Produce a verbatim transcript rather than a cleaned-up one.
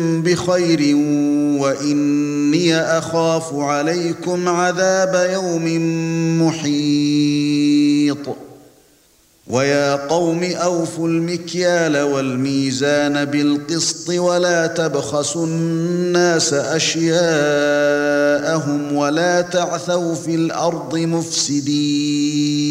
بخير وإني أخاف عليكم عذاب يوم محيط ويا قوم أوفوا المكيال والميزان بالقسط ولا تبخسوا الناس أشياءهم ولا تعثوا في الأرض مفسدين